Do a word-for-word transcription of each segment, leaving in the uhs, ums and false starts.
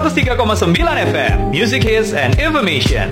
seratus tiga koma sembilan F M, Music Hits and Information.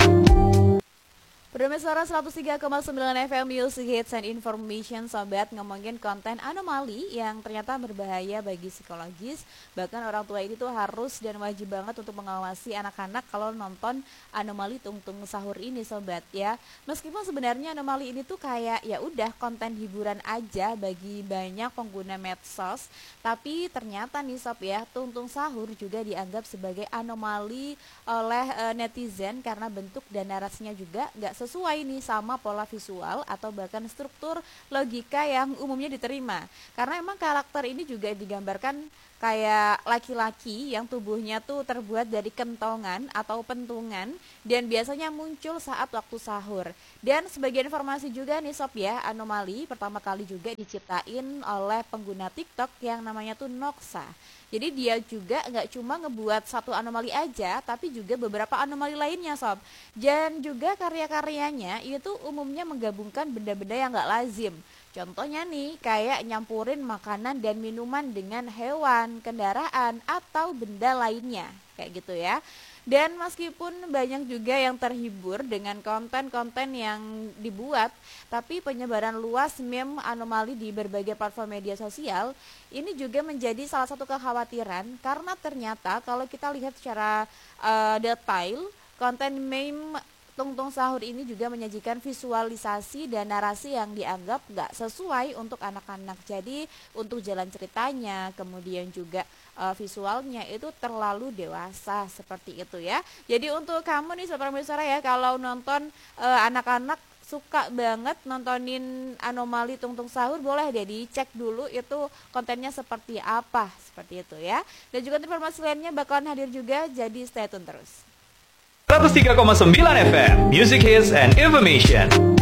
Berdamai suara seratus tiga koma sembilan F M Music Hits and Information. Sobat, ngomongin konten anomali yang ternyata berbahaya bagi psikologis. Bahkan orang tua ini tuh harus dan wajib banget untuk mengawasi anak-anak kalau nonton anomali tungtung sahur ini, sobat ya. Meskipun sebenarnya anomali ini tuh kayak ya udah konten hiburan aja bagi banyak pengguna medsos, tapi ternyata nih sob ya, tungtung sahur juga dianggap sebagai anomali oleh e, netizen karena bentuk dan narasinya juga nggak sesuai nih sama pola visual atau bahkan struktur logika yang umumnya diterima. Karena emang karakter ini juga digambarkan kayak laki-laki yang tubuhnya tuh terbuat dari kentongan atau pentungan dan biasanya muncul saat waktu sahur. Dan sebagai informasi juga nih sob ya, anomali pertama kali juga diciptain oleh pengguna TikTok yang namanya tuh Noxa. Jadi dia juga nggak cuma ngebuat satu anomali aja, tapi juga beberapa anomali lainnya sob. Dan juga karya-karyanya itu umumnya menggabungkan benda-benda yang nggak lazim. Contohnya nih, kayak nyampurin makanan dan minuman dengan hewan, kendaraan, atau benda lainnya. Kayak gitu ya. Dan meskipun banyak juga yang terhibur dengan konten-konten yang dibuat, tapi penyebaran luas meme anomali di berbagai platform media sosial ini juga menjadi salah satu kekhawatiran karena ternyata kalau kita lihat secara uh, detail, konten meme tungtung sahur ini juga menyajikan visualisasi dan narasi yang dianggap gak sesuai untuk anak-anak. Jadi untuk jalan ceritanya, kemudian juga uh, visualnya itu terlalu dewasa seperti itu ya. Jadi untuk kamu nih sobat pemirsa ya, kalau nonton uh, anak-anak suka banget nontonin anomali tungtung sahur, boleh deh dicek dulu itu kontennya seperti apa, seperti itu ya. Dan juga informasi lainnya bakalan hadir juga, jadi stay tune terus. seratus tiga koma sembilan F M, Music Hits and Information.